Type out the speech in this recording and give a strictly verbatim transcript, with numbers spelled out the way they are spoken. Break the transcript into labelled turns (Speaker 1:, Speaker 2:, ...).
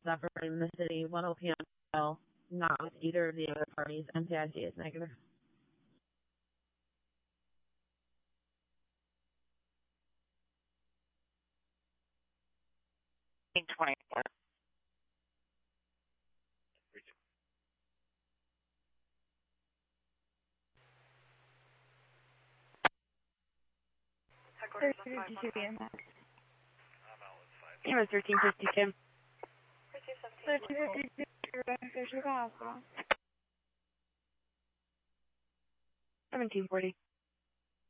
Speaker 1: operating in the city, one O P M, not with either of the other parties. N C I C is negative.
Speaker 2: twenty-four.
Speaker 3: thirteen fifty-two B M X.
Speaker 2: Camera thirteen fifty-two.
Speaker 3: thirteen fifty-two, Fisher Hospital.
Speaker 2: seventeen forty.